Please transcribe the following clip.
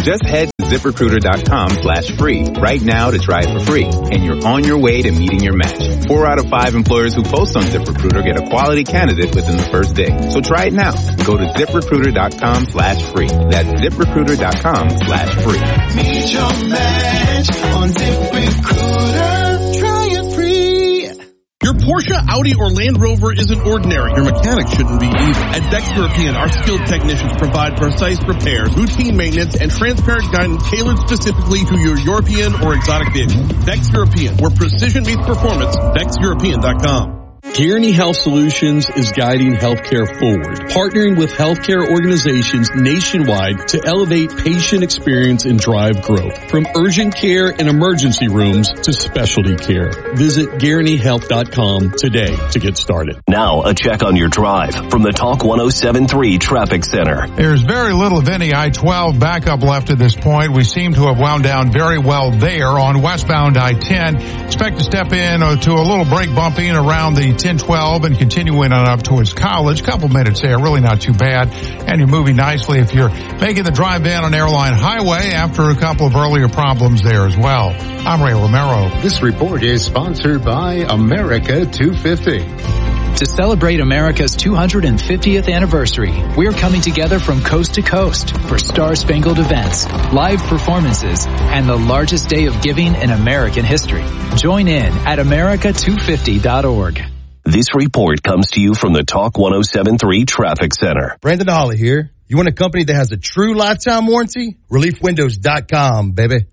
Just head to ZipRecruiter.com/free right now to try it for free, and you're on your way to meeting your match. 4 out of 5 employers who post on ZipRecruiter get a quality candidate within the first day. So try it now. Go to ZipRecruiter.com/free. That's ZipRecruiter.com/free. Meet your match on ZipRecruiter. Try it free. Your Porsche, Audi, or Land Rover isn't ordinary. Your mechanic shouldn't be either. At Dex European, our skilled technicians provide precise repairs, routine maintenance, and transparent guidance tailored specifically to your European or exotic vehicle. Dex European, where precision meets performance. DexEuropean.com. Guaranty Health Solutions is guiding healthcare forward, partnering with healthcare organizations nationwide to elevate patient experience and drive growth. From urgent care and emergency rooms to specialty care. Visit GuarantyHealth.com today to get started. Now, a check on your drive from the Talk 107.3 Traffic Center. There's very little of any I-12 backup left at this point. We seem to have wound down very well there on westbound I-10. Expect to step in to a little brake bumping around the 10-12 and continuing on up towards College. Couple minutes there, really not too bad. And you're moving nicely if you're making the drive in on Airline Highway after a couple of earlier problems there as well. I'm Ray Romero. This report is sponsored by America 250. To celebrate America's 250th anniversary, we're coming together from coast to coast for star-spangled events, live performances, and the largest day of giving in American history. Join in at America250.org. This report comes to you from the Talk 107.3 Traffic Center. Brandon Holly here. You want a company that has a true lifetime warranty? ReliefWindows.com, baby.